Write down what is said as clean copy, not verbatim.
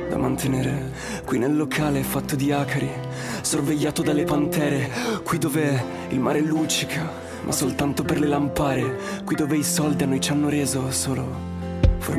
da mantenere. Qui nel locale fatto di acari, sorvegliato dalle pantere. Qui dove il mare luccica, ma soltanto per le lampare. Qui dove i soldi a noi ci hanno reso solo